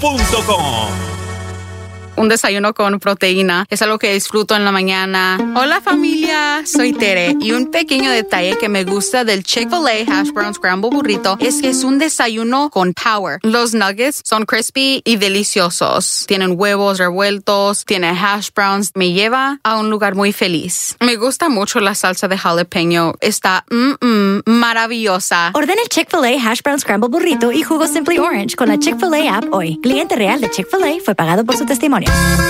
Un desayuno con proteína es algo que disfruto en la mañana. Hola familia, soy Tere y un pequeño detalle que me gusta del Chick-fil-A Hash Brown Scramble Burrito es que es un desayuno con power. Los nuggets son crispy y deliciosos. Tienen huevos revueltos, tiene hash browns. Me lleva a un lugar muy feliz. Me gusta mucho la salsa de jalapeño. Está maravillosa. Ordena el Chick-fil-A Hash Brown Scramble Burrito y jugo Simply Orange con la Chick-fil-A app hoy. Cliente real de Chick-fil-A fue pagado por su testimonio.